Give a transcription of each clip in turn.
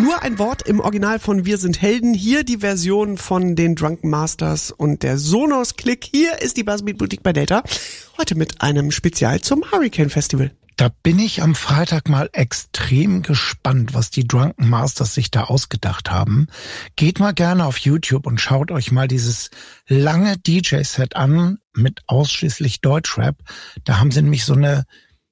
Nur ein Wort im Original von Wir sind Helden. Hier die Version von den Drunken Masters und der Sonos Click. Hier ist die Buzzbeat Boutique bei Delta. Heute mit einem Spezial zum Hurricane Festival. Da bin ich am Freitag mal extrem gespannt, was die Drunken Masters sich da ausgedacht haben. Geht mal gerne auf YouTube und schaut euch mal dieses lange DJ-Set an mit ausschließlich Deutschrap. Da haben sie nämlich so eine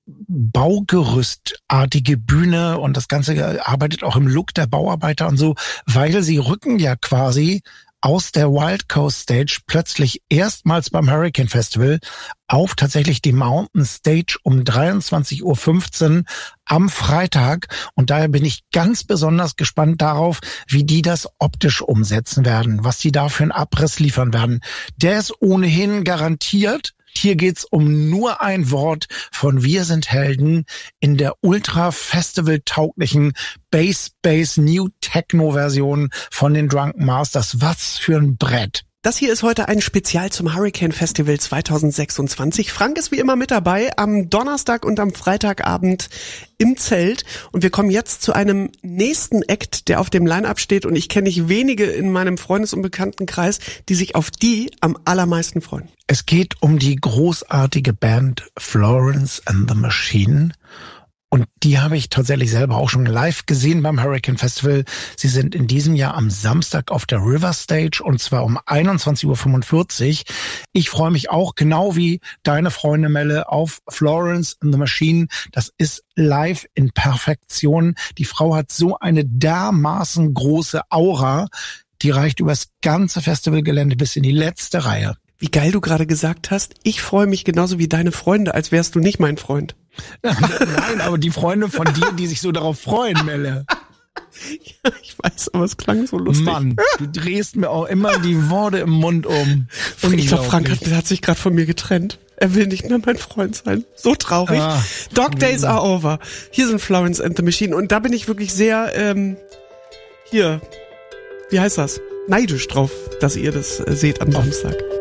baugerüstartige Bühne und das Ganze arbeitet auch im Look der Bauarbeiter und so, weil sie rücken ja quasi aus der Wild Coast Stage plötzlich erstmals beim Hurricane Festival auf tatsächlich die Mountain Stage um 23:15 Uhr am Freitag. Und daher bin ich ganz besonders gespannt darauf, wie die das optisch umsetzen werden, was die da für einen Abriss liefern werden. Der ist ohnehin garantiert. Hier geht's um nur ein Wort von Wir sind Helden in der ultra-festival-tauglichen Bass New Techno-Version von den Drunken Masters. Was für ein Brett. Das hier ist heute ein Spezial zum Hurricane Festival 2026. Frank ist wie immer mit dabei am Donnerstag und am Freitagabend im Zelt. Und wir kommen jetzt zu einem nächsten Act, der auf dem Line-Up steht. Und ich kenne nicht wenige in meinem Freundes- und Bekanntenkreis, die sich auf die am allermeisten freuen. Es geht um die großartige Band Florence and the Machine. Und die habe ich tatsächlich selber auch schon live gesehen beim Hurricane Festival. Sie sind in diesem Jahr am Samstag auf der River Stage und zwar um 21:45 Uhr. Ich freue mich auch, genau wie deine Freunde Melle, auf Florence and the Machine. Das ist live in Perfektion. Die Frau hat so eine dermaßen große Aura, die reicht übers ganze Festivalgelände bis in die letzte Reihe. Wie geil du gerade gesagt hast, ich freue mich genauso wie deine Freunde, als wärst du nicht mein Freund. Nein, aber die Freunde von dir, die sich so darauf freuen, Melle. Ja, ich weiß, aber es klang so lustig. Mann, du drehst mir auch immer die Worte im Mund um. Ich glaube, Frank hat sich gerade von mir getrennt. Er will nicht mehr mein Freund sein. So traurig. Dog Days are over. Hier sind Florence and the Machine. Und da bin ich wirklich sehr, wie heißt das? Neidisch drauf, dass ihr das seht am Samstag.